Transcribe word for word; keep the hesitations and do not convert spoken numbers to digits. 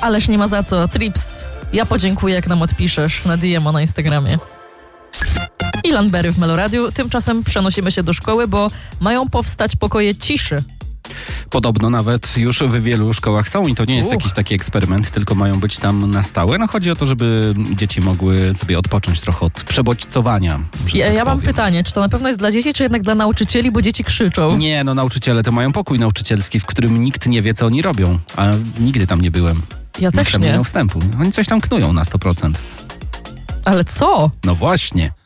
Ależ nie ma za co. Trips, ja podziękuję, jak nam odpiszesz na D M-a na Instagramie. I Landberry w Meloradiu. Tymczasem przenosimy się do szkoły, bo mają powstać pokoje ciszy. Podobno nawet już w wielu szkołach są i to nie jest Uch. jakiś taki eksperyment, tylko mają być tam na stałe. No chodzi o to, żeby dzieci mogły sobie odpocząć trochę od przebodźcowania. że Ja, tak ja mam powiem. pytanie, czy to na pewno jest dla dzieci, czy jednak dla nauczycieli, bo dzieci krzyczą? Nie, no nauczyciele to mają pokój nauczycielski, w którym nikt nie wie, co oni robią. A nigdy tam nie byłem. Ja Nikt też tam nie. miał wstępu. Oni coś tam knują na sto procent. Ale co? No właśnie.